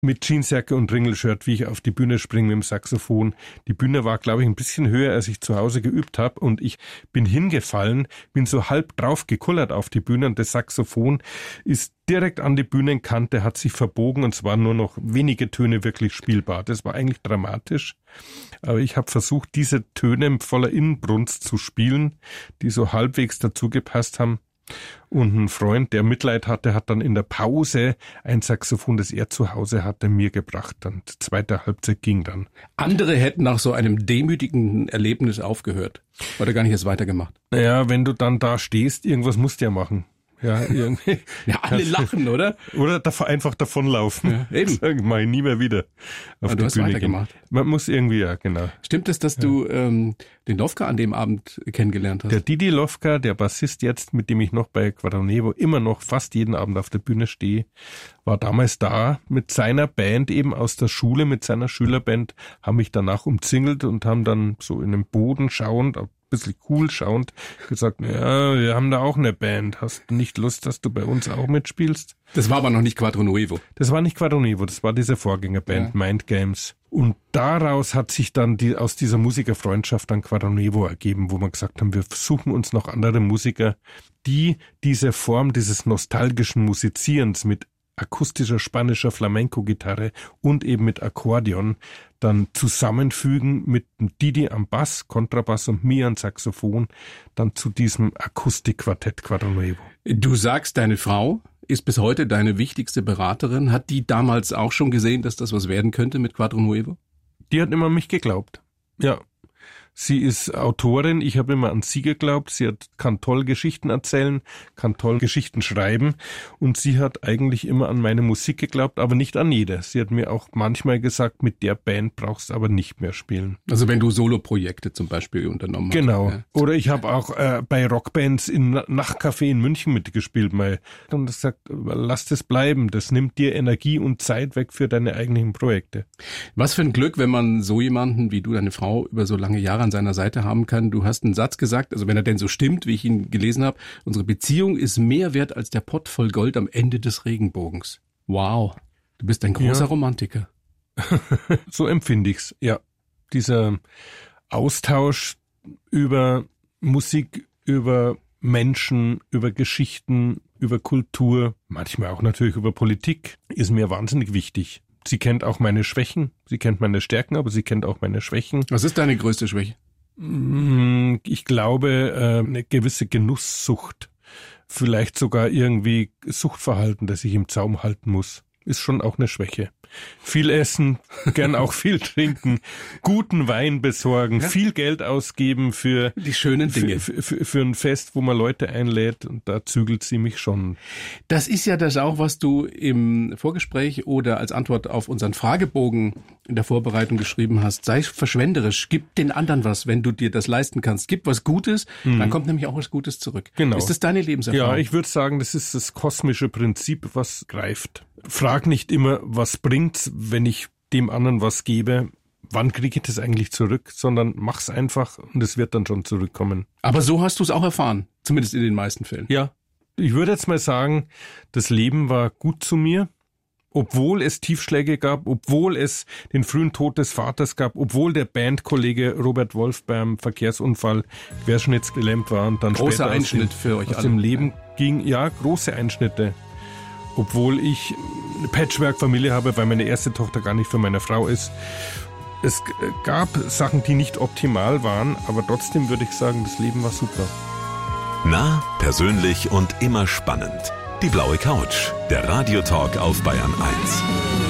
mit Jeansjacke und Ringelshirt, wie ich auf die Bühne springe mit dem Saxophon. Die Bühne war, glaube ich, ein bisschen höher, als ich zu Hause geübt habe. Und ich bin hingefallen, bin so halb drauf gekullert auf die Bühne. Und das Saxophon ist direkt an die Bühnenkante, hat sich verbogen und es waren nur noch wenige Töne wirklich spielbar. Das war eigentlich dramatisch. Aber ich habe versucht, diese Töne voller Inbrunst zu spielen, die so halbwegs dazu gepasst haben. Und ein Freund, der Mitleid hatte, hat dann in der Pause ein Saxophon, das er zu Hause hatte, mir gebracht. Und die zweite Halbzeit ging dann. Andere hätten nach so einem demütigenden Erlebnis aufgehört oder gar nicht erst weitergemacht. Naja, wenn du dann da stehst, irgendwas musst du ja machen. Ja, irgendwie. Ja, alle lachen, oder? Oder einfach davonlaufen. Ja, eben. Sagen, mach ich nie mehr wieder auf Aber die du hast Bühne weitergemacht. gehen. Man muss irgendwie, ja, genau. Stimmt es, dass du den Lofka an dem Abend kennengelernt hast? Der Didi Lofka, der Bassist jetzt, mit dem ich noch bei Quadronevo immer noch fast jeden Abend auf der Bühne stehe, war damals da mit seiner Band eben aus der Schule, mit seiner Schülerband, haben mich danach umzingelt und haben dann so in den Boden schauend, bisschen cool schauend, gesagt, ja, wir haben da auch eine Band. Hast du nicht Lust, dass du bei uns auch mitspielst? Das war aber noch nicht Quadronevo. Das war nicht Quadronevo, das war diese Vorgängerband, ja. Mind Games. Und daraus hat sich dann aus dieser Musikerfreundschaft dann Quadronevo ergeben, wo wir gesagt haben, wir suchen uns noch andere Musiker, die diese Form dieses nostalgischen Musizierens mit akustischer spanischer Flamenco-Gitarre und eben mit Akkordeon dann zusammenfügen mit Didi am Bass, Kontrabass und mir am Saxophon, dann zu diesem Akustikquartett Quadronevo. Du sagst, deine Frau ist bis heute deine wichtigste Beraterin. Hat die damals auch schon gesehen, dass das was werden könnte mit Quadronevo? Die hat immer an mich geglaubt, ja. Sie ist Autorin, ich habe immer an sie geglaubt, kann toll Geschichten erzählen, kann toll Geschichten schreiben und sie hat eigentlich immer an meine Musik geglaubt, aber nicht an jede. Sie hat mir auch manchmal gesagt, mit der Band brauchst du aber nicht mehr spielen. Also wenn du Soloprojekte zum Beispiel unternommen hast. Genau. Ja. Oder ich habe auch bei Rockbands im Nachtcafé in München mitgespielt mal und gesagt, lass das bleiben, das nimmt dir Energie und Zeit weg für deine eigenen Projekte. Was für ein Glück, wenn man so jemanden wie du, deine Frau, über so lange Jahre an seiner Seite haben kann. Du hast einen Satz gesagt, also wenn er denn so stimmt, wie ich ihn gelesen habe, unsere Beziehung ist mehr wert als der Pott voll Gold am Ende des Regenbogens. Wow, du bist ein großer Romantiker. So empfinde ich's, ja. Dieser Austausch über Musik, über Menschen, über Geschichten, über Kultur, manchmal auch natürlich über Politik, ist mir wahnsinnig wichtig. Sie kennt auch meine Schwächen, sie kennt meine Stärken, aber sie kennt auch meine Schwächen. Was ist deine größte Schwäche? Ich glaube, eine gewisse Genusssucht, vielleicht sogar irgendwie Suchtverhalten, das ich im Zaum halten muss, ist schon auch eine Schwäche. Viel essen, gern auch viel trinken, guten Wein besorgen, viel Geld ausgeben für die schönen Dinge. Für ein Fest, wo man Leute einlädt, und da zügelt sie mich schon. Das ist ja das auch, was du im Vorgespräch oder als Antwort auf unseren Fragebogen in der Vorbereitung geschrieben hast. Sei verschwenderisch, gib den anderen was, wenn du dir das leisten kannst. Gib was Gutes, dann kommt nämlich auch was Gutes zurück. Genau. Ist das deine Lebenserfahrung? Ja, ich würde sagen, das ist das kosmische Prinzip, was greift. Frag nicht immer, was bringt's, wenn ich dem anderen was gebe. Wann kriege ich das eigentlich zurück? Sondern mach's einfach und es wird dann schon zurückkommen. Aber so hast du es auch erfahren, zumindest in den meisten Fällen. Ja, ich würde jetzt mal sagen, das Leben war gut zu mir, obwohl es Tiefschläge gab, obwohl es den frühen Tod des Vaters gab, obwohl der Bandkollege Robert Wolf beim Verkehrsunfall querschnittsgelähmt war und dann großer später Einschnitt für euch aus dem Leben ging. Ja, große Einschnitte. Obwohl ich eine Patchwork-Familie habe, weil meine erste Tochter gar nicht von meiner Frau ist. Es gab Sachen, die nicht optimal waren, aber trotzdem würde ich sagen, das Leben war super. Nah, persönlich und immer spannend. Die blaue Couch, der Radiotalk auf Bayern 1.